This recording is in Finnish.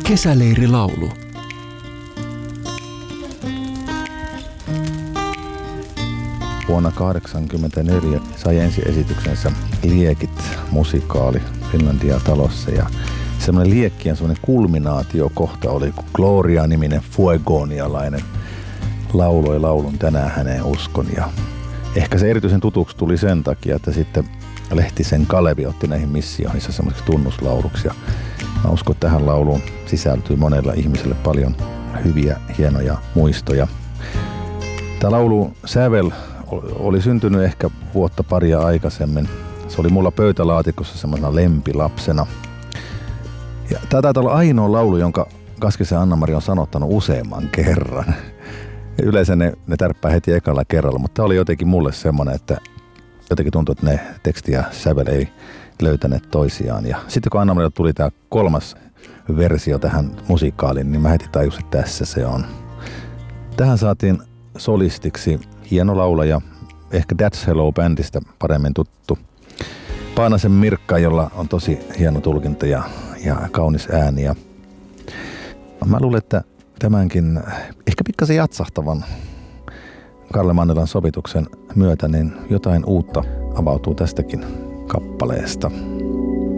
Kesäleirilaulu. Vuonna 1984 sai ensiesityksensä Liekit-musikaali Finlandia-talossa ja semmoinen Liekkien semmoinen kulminaatiokohta oli, kun Gloria-niminen fuegonialainen lauloi laulun Tänään häneen uskon. Ja ehkä se erityisen tutuksi tuli sen takia, että sitten Lehtisen Kalevi otti näihin missioihinsa semmoiseksi tunnuslauluksi. Ja mä uskon, että tähän lauluun sisältyy monella ihmiselle paljon hyviä, hienoja muistoja. Tämä laulu sävel oli syntynyt ehkä vuotta paria aikaisemmin. Se oli mulla pöytälaatikossa semmoisena lempilapsena. Ja tämä taitaa olla ainoa laulu, jonka Kaskisen Anna-Mari on sanottanut useamman kerran. Ja yleensä ne tärppää heti ekalla kerralla, mutta tämä oli jotenkin mulle semmoinen, että jotenkin tuntui, että ne teksti ja sävel ei löytäneet toisiaan. Ja sitten kun Anna-Marilla tuli tämä kolmas versio tähän musikaaliin, niin mä heti tajusin, että tässä se on. Tähän saatiin solistiksi hieno laulaja, ehkä That's Hello-bändistä paremmin tuttu Paanasen Mirkka, jolla on tosi hieno tulkinta ja kaunis ääni. Ja mä luulen, että tämänkin ehkä pikkasen jatsahtavan Kalle Mannelan sovituksen myötä niin jotain uutta avautuu tästäkin kappaleesta.